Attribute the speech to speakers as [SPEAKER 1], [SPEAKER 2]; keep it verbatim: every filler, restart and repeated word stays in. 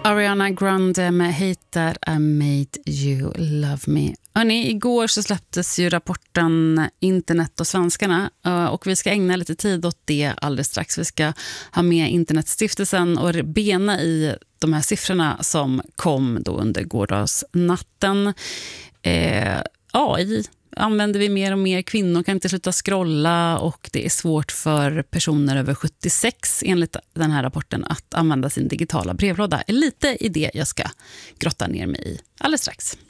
[SPEAKER 1] Ariana Grande med Hater I Made You Love Me. Hörrni, igår så släpptes ju rapporten Internet och svenskarna och vi ska ägna lite tid åt det alldeles strax. Vi ska ha med Internetstiftelsen och bena i de här siffrorna som kom då under gårdagsnatten. Eh, A I använder vi mer och mer, kvinnor kan inte sluta scrolla och det är svårt för personer över sjuttiosex enligt den här rapporten att använda sin digitala brevlåda. Är lite i det jag ska grotta ner mig i alldeles strax.